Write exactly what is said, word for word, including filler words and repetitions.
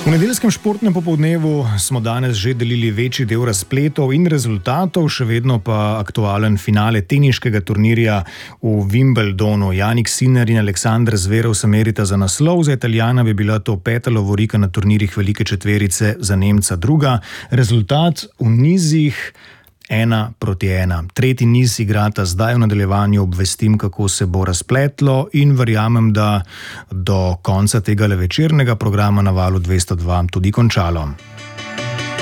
V nedeljskem športnem popoldnevu smo danes že delili večji del razpletov in rezultatov, še vedno pa aktualen finale teniškega turnirja v Wimbledonu. Jannik Sinner in Aleksander Zverev se merita za naslov, za Italijana bi bila to peta lovorika na turnirjih velike četverice, za Nemca druga. Rezultat v nizih ena proti ena. Tretji niz igrata zdaj, v nadaljevanju obvestim, kako se bo razpletlo in verjamem, da do konca tega večernega programa na Valu dvesto dva tudi končalo.